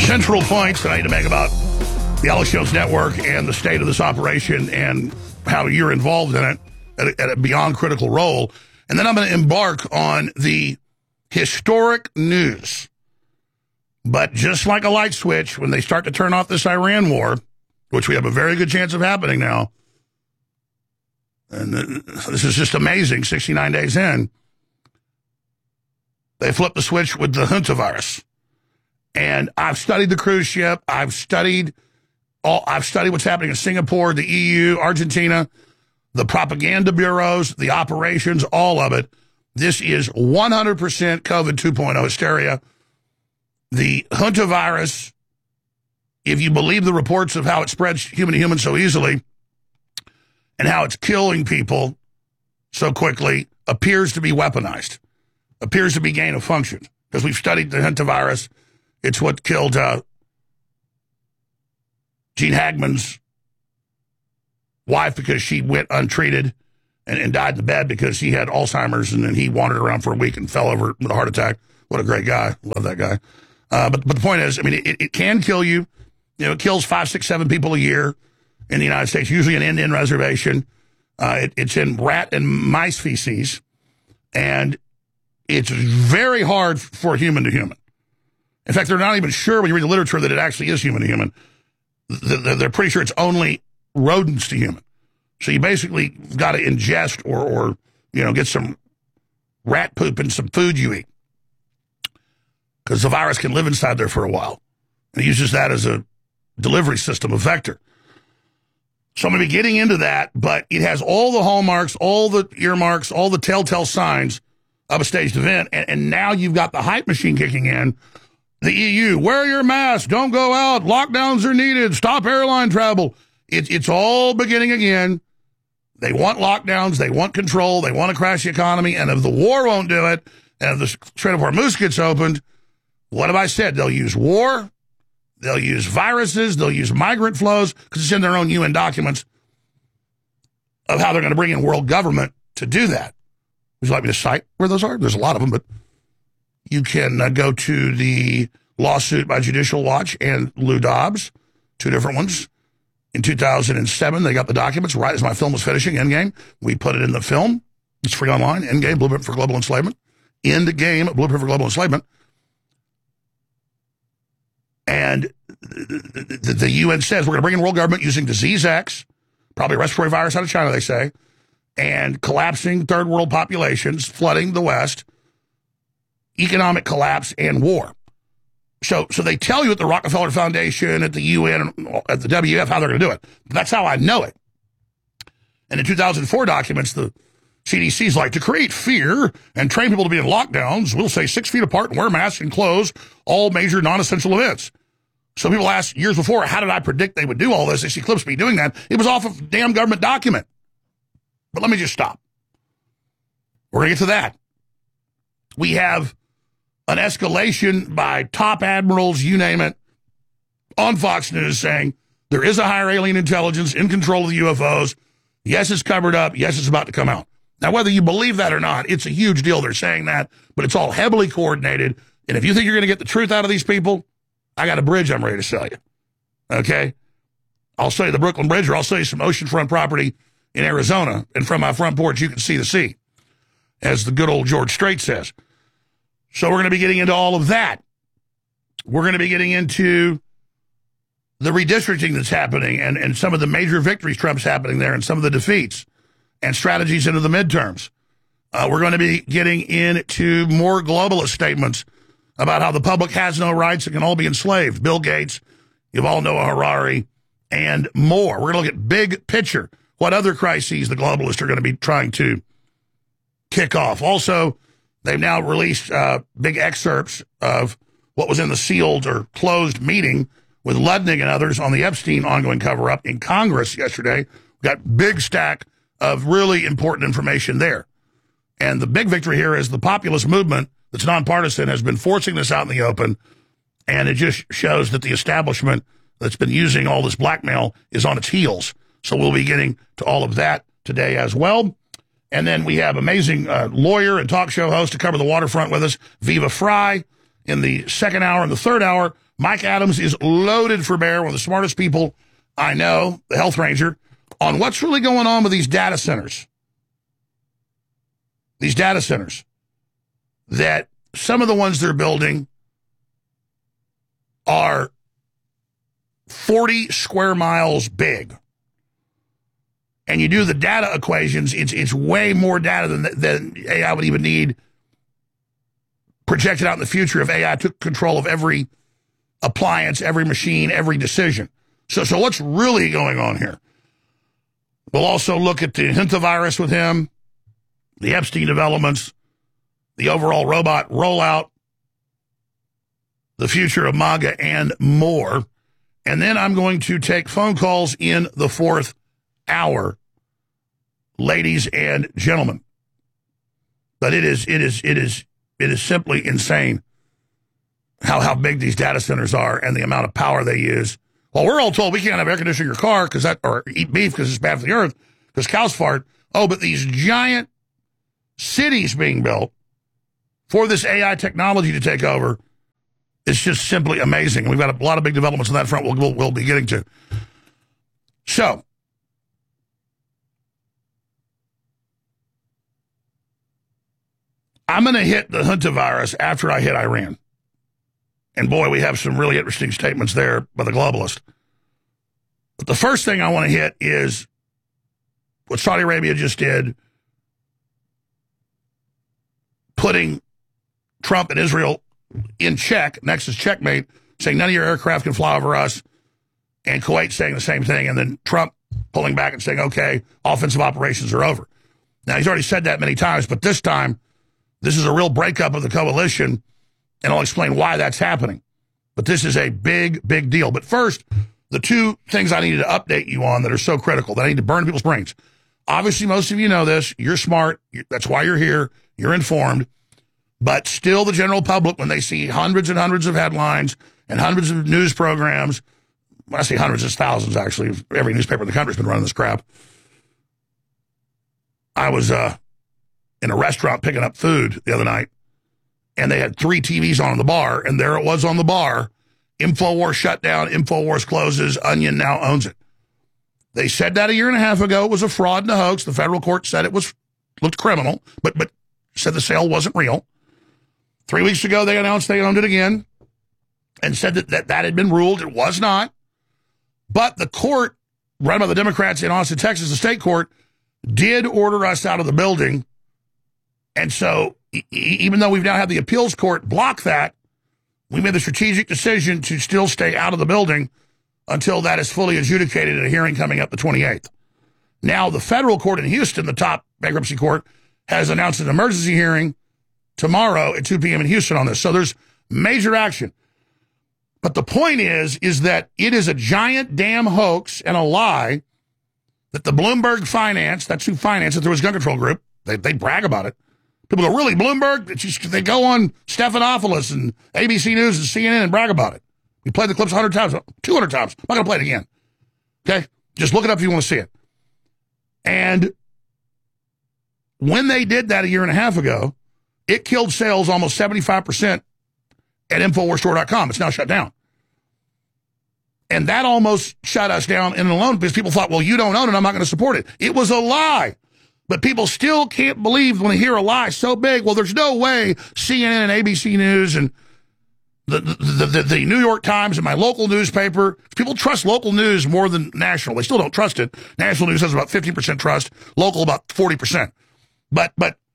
central points that I need to make about the Alex Jones Network and the state of this operation and how you're involved in it at a beyond critical role. And then I'm going to embark on the historic news. But just like a light switch, when they start to turn off this Iran war, which we have a very good chance of happening now, and this is just amazing, 69 days in, they flip the switch with the hantavirus. And I've studied the cruise ship. I've studied what's happening in Singapore, the EU, Argentina, the propaganda bureaus, the operations, all of it. This is 100% COVID 2.0 hysteria. The hantavirus, if you believe the reports of how it spreads human to human so easily and how it's killing people so quickly, appears to be weaponized, appears to be gain of function. Because we've studied the hantavirus. It's what killed Gene Hackman's wife because she went untreated and died in the bed because he had Alzheimer's, and then he wandered around for a week and fell over with a heart attack. What a great guy. Love that guy. But the point is, I mean, it can kill you. You know, it kills 5, 6, 7 people a year in the United States, usually an Indian reservation. It's in rat and mice feces, and it's very hard for human to human. In fact, they're not even sure when you read the literature that it actually is human to human. They're pretty sure it's only rodents to human. So you basically got to ingest or get some rat poop in some food you eat, because the virus can live inside there for a while. And it uses that as a delivery system, a vector. So I'm going to be getting into that, but it has all the hallmarks, all the earmarks, all the telltale signs of a staged event. And now you've got the hype machine kicking in. The EU, wear your mask, don't go out, lockdowns are needed, stop airline travel. It's all beginning again. They want lockdowns, they want control, they want to crash the economy, and if the war won't do it, and if the Strait of Hormuz gets opened, what have I said? They'll use war, they'll use viruses, they'll use migrant flows, because it's in their own UN documents of how they're going to bring in world government to do that. Would you like me to cite where those are? There's a lot of them, but you can go to the lawsuit by Judicial Watch and Lou Dobbs, 2 different ones. In 2007, they got the documents right as my film was finishing, Endgame. We put it in the film. It's free online, Endgame, Blueprint for Global Enslavement. Endgame, Blueprint for Global Enslavement. And the UN says we're going to bring in world government using disease X, probably a respiratory virus out of China, they say, and collapsing third world populations, flooding the West, economic collapse, and war. So they tell you at the Rockefeller Foundation, at the UN, at the WF, how they're going to do it. That's how I know it. And in 2004 documents, the CDC's like, to create fear and train people to be in lockdowns, we'll say 6 feet apart and wear masks and close all major non-essential events. So people asked years before, how did I predict they would do all this? They see Eclipse me doing that. It was off of a damn government document. But let me just stop. We're going to get to that. We have an escalation by top admirals, you name it, on Fox News saying there is a higher alien intelligence in control of the UFOs. Yes, it's covered up. Yes, it's about to come out. Now, whether you believe that or not, it's a huge deal they're saying that, but it's all heavily coordinated. And if you think you're going to get the truth out of these people, I got a bridge I'm ready to sell you. Okay? I'll sell you the Brooklyn Bridge, or I'll sell you some oceanfront property in Arizona, and from my front porch you can see the sea, as the good old George Strait says. So we're going to be getting into all of that. We're going to be getting into the redistricting that's happening and some of the major victories Trump's happening there and some of the defeats and strategies into the midterms. We're going to be getting into more globalist statements about how the public has no rights and can all be enslaved. Bill Gates, Yuval Noah Harari, and more. We're going to look at big picture, what other crises the globalists are going to be trying to kick off. Also, they've now released big excerpts of what was in the sealed or closed meeting with Ludnig and others on the Epstein ongoing cover-up in Congress yesterday. We got big stack of really important information there. And the big victory here is the populist movement that's nonpartisan has been forcing this out in the open, and it just shows that the establishment that's been using all this blackmail is on its heels. So we'll be getting to all of that today as well. And then we have amazing lawyer and talk show host to cover the waterfront with us, Viva Fry, in the second hour. In the third hour, Mike Adams is loaded for bear, one of the smartest people I know, the health ranger, on what's really going on with these data centers. These data centers, that some of the ones they're building are 40 square miles big. And you do the data equations, it's way more data than AI would even need projected out in the future if AI took control of every appliance, every machine, every decision. So what's really going on here? We'll also look at the hantavirus with him, the Epstein developments, the overall robot rollout, the future of MAGA, and more. And then I'm going to take phone calls in the fourth hour, ladies and gentlemen. But it is simply insane how big these data centers are and the amount of power they use. Well, we're all told we can't have air conditioning in your car or eat beef because it's bad for the earth because cows fart. Oh, but these giant cities being built for this AI technology to take over, it's just simply amazing. We've got a lot of big developments on that front we'll be getting to. So, I'm going to hit the hantavirus after I hit Iran. And boy, we have some really interesting statements there by the globalist. But the first thing I want to hit is what Saudi Arabia just did, putting Trump and Israel in check, Nexus checkmate, saying none of your aircraft can fly over us, and Kuwait saying the same thing, and then Trump pulling back and saying, okay, offensive operations are over. Now, he's already said that many times, but this time, this is a real breakup of the coalition, and I'll explain why that's happening. But this is a big, big deal. But first, the two things I needed to update you on that are so critical, that I need to burn people's brains. Obviously, most of you know this. You're smart. That's why you're here. You're informed. But still, the general public, when they see hundreds and hundreds of headlines and hundreds of news programs, when I say hundreds, it's thousands, actually. Every newspaper in the country's been running this crap. I was in a restaurant picking up food the other night, and they had 3 TVs on in the bar, and there it was on the bar. InfoWars shut down, InfoWars closes, Onion now owns it. They said that a year and a half ago. It was a fraud and a hoax. The federal court said it looked criminal, but said the sale wasn't real. 3 weeks ago, they announced they owned it again and said that had been ruled. It was not. But the court, run by the Democrats in Austin, Texas, the state court, did order us out of the building. And so even though we've now had the appeals court block that, we made the strategic decision to still stay out of the building until that is fully adjudicated at a hearing coming up the 28th. Now, the federal court in Houston, the top bankruptcy court, has announced an emergency hearing tomorrow at 2 p.m. in Houston on this. So there's major action. But the point is that it is a giant damn hoax and a lie that the Bloomberg finance, that's who financed it, there was Gun Control Group, they brag about it. People go, really, Bloomberg? They go on Stephanopoulos and ABC News and CNN and brag about it. We played the clips 100 times, 200 times. I'm not going to play it again. Okay? Just look it up if you want to see it. And when they did that a year and a half ago, it killed sales almost 75% at InfoWarsStore.com. It's now shut down. And that almost shut us down in and alone because people thought, well, you don't own it, I'm not going to support it. It was a lie. But people still can't believe when they hear a lie so big. Well, there's no way CNN and ABC News and the New York Times and my local newspaper, people trust local news more than national. They still don't trust it. National news has about 50% trust, local about 40%. But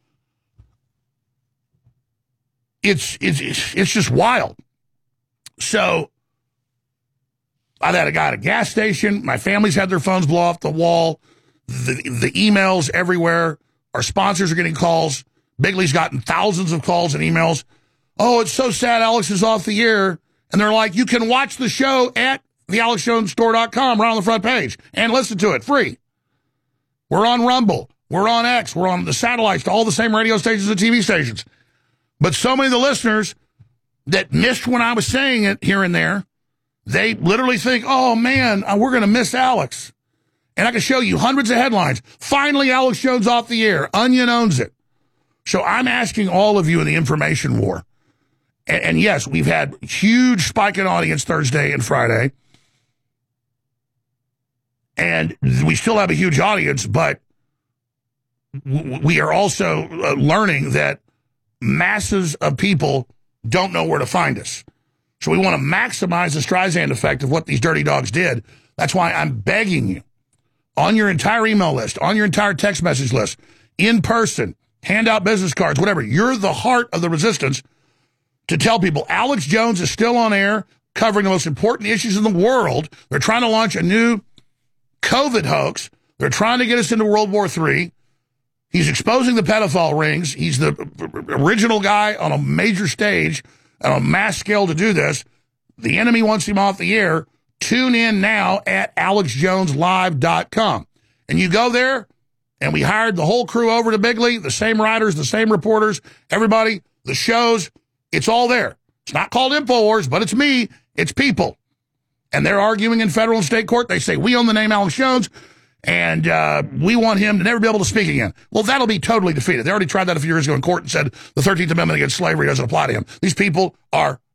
it's just wild. So I've had a guy at a gas station. My family's had their phones blow off the wall. The emails everywhere. Our sponsors are getting calls. Bigley's gotten thousands of calls and emails. Oh, it's so sad Alex is off the air. And they're like, you can watch the show at thealexjonesstore.com right on the front page and listen to it free. We're on Rumble. We're on X. We're on the satellites to all the same radio stations and TV stations. But so many of the listeners that missed when I was saying it here and there, they literally think, oh, man, we're going to miss Alex. And I can show you hundreds of headlines. Finally, Alex Jones off the air. Onion owns it. So I'm asking all of you in the information war, And yes, we've had huge spike in audience Thursday and Friday. And we still have a huge audience, but we are also learning that masses of people don't know where to find us. So we want to maximize the Streisand effect of what these dirty dogs did. That's why I'm begging you, on your entire email list, on your entire text message list, in person, hand out business cards, whatever. You're the heart of the resistance to tell people Alex Jones is still on air covering the most important issues in the world. They're trying to launch a new COVID hoax. They're trying to get us into World War III. He's exposing the pedophile rings. He's the original guy on a major stage on a mass scale to do this. The enemy wants him off the air. Tune in now at alexjoneslive.com. And you go there, and we hired the whole crew over to Bigley, the same writers, the same reporters, everybody, the shows. It's all there. It's not called InfoWars, but it's me. It's people. And they're arguing in federal and state court. They say, we own the name Alex Jones, and we want him to never be able to speak again. Well, that'll be totally defeated. They already tried that a few years ago in court and said the 13th Amendment against slavery doesn't apply to him. These people are